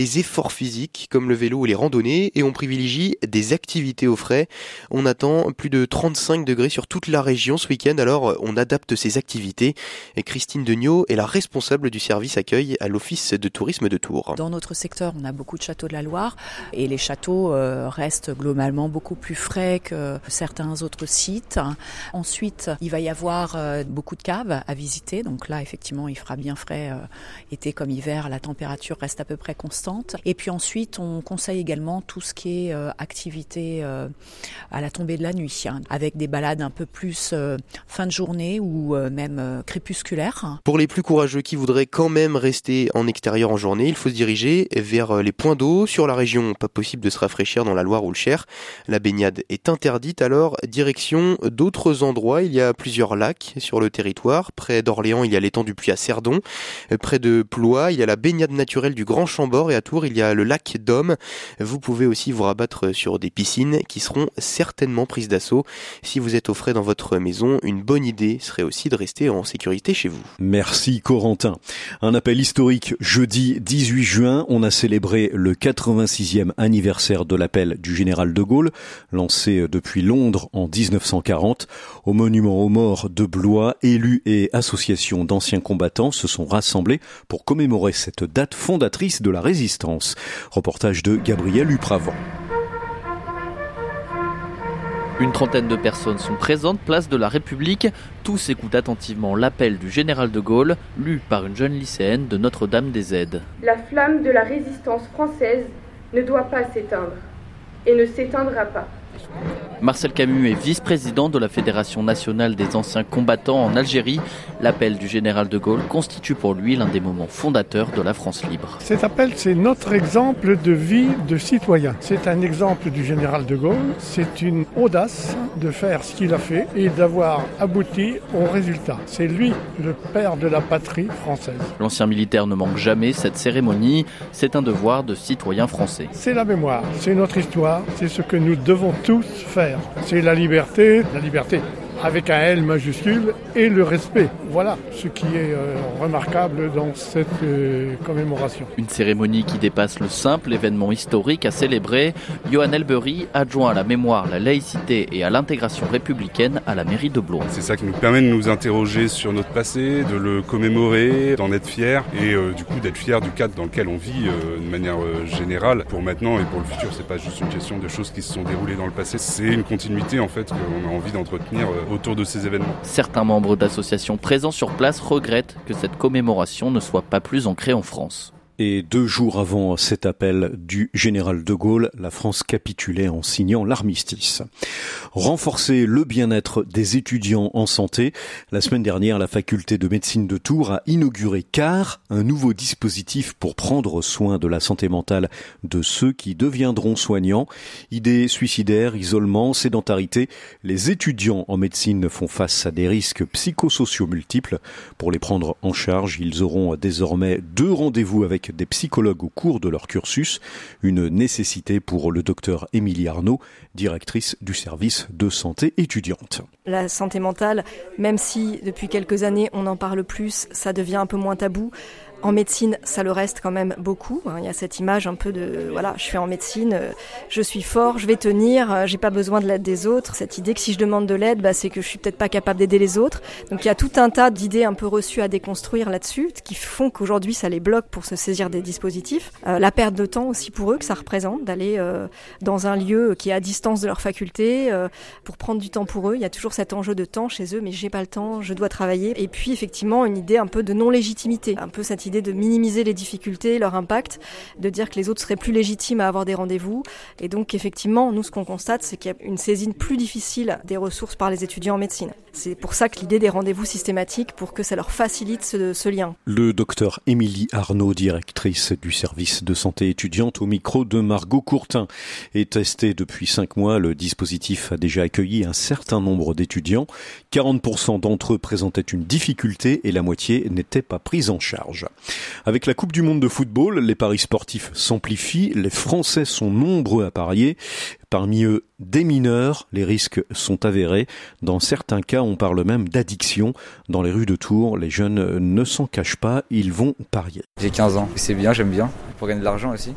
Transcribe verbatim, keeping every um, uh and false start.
les efforts physiques comme le vélo ou les randonnées et on privilégie des activités au frais. On attend plus de trente-cinq degrés sur toute la région ce week-end, alors on adapte ces activités. Et Christine Degnaud est la responsable du service accueil à l'Office de tourisme de Tours. Dans notre secteur, on a beaucoup de châteaux de la Loire et les châteaux euh, restent globalement beaucoup plus frais que certains autres sites. Ensuite, il va y avoir euh, beaucoup de caves à visiter, donc là effectivement il fera bien frais euh, été comme hiver, la température reste à peu près constante. Et puis ensuite on conseille également tout ce qui est euh, activité euh, à la tombée de la nuit, hein, avec des balades un peu plus euh, fin de journée ou euh, même euh, crépusculaires. Pour les plus courageux qui voudraient quand même rester en extérieur en journée, il faut se diriger vers les points d'eau. Sur la région, pas possible de se rafraîchir dans la Loire ou le Cher. La baignade est interdite, alors direction d'autres endroits. Il y a plusieurs lacs sur le territoire. Près d'Orléans, il y a l'étang du Puy à Cerdon. Près de Ploie, il y a la baignade naturelle du Grand Chambord et à Tours, il y a le lac d'Homme. Vous pouvez aussi vous rabattre sur des piscines qui seront certainement prises d'assaut. Si vous êtes au frais dans votre maison, une bonne idée serait aussi de rester en sécurité chez vous. Merci Corentin. Un appel historique jeudi dix-huit juin. On a célébré le quatre-vingt-sixième anniversaire de l'appel du général de Gaulle, lancé depuis Londres en dix-neuf cent quarante. Au monument aux morts de Blois, élus et associations d'anciens combattants se sont rassemblés pour commémorer cette date fondatrice de la résistance. Reportage de Gabriel Upravant. Une trentaine de personnes sont présentes, place de la République. Tous écoutent attentivement l'appel du général de Gaulle, lu par une jeune lycéenne de Notre-Dame-des-Aides. La flamme de la résistance française ne doit pas s'éteindre et ne s'éteindra pas. Marcel Camus est vice-président de la Fédération nationale des anciens combattants en Algérie. L'appel du général de Gaulle constitue pour lui l'un des moments fondateurs de la France libre. Cet appel, c'est notre exemple de vie de citoyen. C'est un exemple du général de Gaulle. C'est une audace de faire ce qu'il a fait et d'avoir abouti au résultat. C'est lui, le père de la patrie française. L'ancien militaire ne manque jamais cette cérémonie. C'est un devoir de citoyen français. C'est la mémoire, c'est notre histoire, c'est ce que nous devons tous faire. C'est la liberté, la liberté avec un L majuscule et le respect. Voilà ce qui est euh, remarquable dans cette euh, commémoration. Une cérémonie qui dépasse le simple événement historique à célébrer. Johan Elbery, adjoint à la mémoire, la laïcité et à l'intégration républicaine à la mairie de Blois. C'est ça qui nous permet de nous interroger sur notre passé, de le commémorer, d'en être fiers et euh, du coup d'être fiers du cadre dans lequel on vit euh, de manière euh, générale. Pour maintenant et pour le futur, c'est pas juste une question de choses qui se sont déroulées dans le passé, c'est une continuité en fait qu'on a envie d'entretenir euh, autour de ces événements. Certains membres d'associations présents sur place regrettent que cette commémoration ne soit pas plus ancrée en France. Et deux jours avant cet appel du général de Gaulle, la France capitulait en signant l'armistice. Renforcer le bien-être des étudiants en santé. La semaine dernière, la faculté de médecine de Tours a inauguré CAR, un nouveau dispositif pour prendre soin de la santé mentale de ceux qui deviendront soignants. Idées suicidaires, isolement, sédentarité. Les étudiants en médecine font face à des risques psychosociaux multiples. Pour les prendre en charge, ils auront désormais deux rendez-vous avec des psychologues au cours de leur cursus, une nécessité pour le docteur Émilie Arnaud, directrice du service de santé étudiante. La santé mentale, même si depuis quelques années on en parle plus, ça devient un peu moins tabou. En médecine, ça le reste quand même beaucoup. Il y a cette image un peu de, voilà, je suis en médecine, je suis fort, je vais tenir, j'ai pas besoin de l'aide des autres. Cette idée que si je demande de l'aide, bah, c'est que je suis peut-être pas capable d'aider les autres. Donc il y a tout un tas d'idées un peu reçues à déconstruire là-dessus, qui font qu'aujourd'hui ça les bloque pour se saisir des dispositifs. Euh, la perte de temps aussi pour eux que ça représente, d'aller euh, dans un lieu qui est à distance de leur faculté, euh, pour prendre du temps pour eux. Il y a toujours cet enjeu de temps chez eux, mais j'ai pas le temps, je dois travailler. Et puis effectivement une idée un peu de non-légitimité, un peu cette idée de minimiser les difficultés, leur impact, de dire que les autres seraient plus légitimes à avoir des rendez-vous. Et donc effectivement, nous ce qu'on constate, c'est qu'il y a une saisine plus difficile des ressources par les étudiants en médecine. C'est pour ça que l'idée des rendez-vous systématiques, pour que ça leur facilite ce, ce lien. Le docteur Émilie Arnaud, directrice du service de santé étudiante, au micro de Margot Courtin, est testé depuis cinq mois. Le dispositif a déjà accueilli un certain nombre d'étudiants. quarante pour cent d'entre eux présentaient une difficulté et la moitié n'était pas prise en charge. Avec la Coupe du Monde de football, les paris sportifs s'amplifient. Les Français sont nombreux à parier. Parmi eux, des mineurs, les risques sont avérés. Dans certains cas, on parle même d'addiction. Dans les rues de Tours, les jeunes ne s'en cachent pas, ils vont parier. J'ai quinze ans, c'est bien, j'aime bien, pour gagner de l'argent aussi.